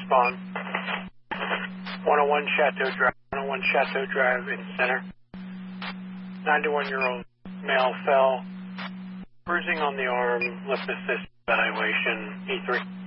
respond. 101 Chateau Drive, 101 Chateau Drive in center. 91-year-old male fell, bruising on the arm, lip assist evaluation, E3.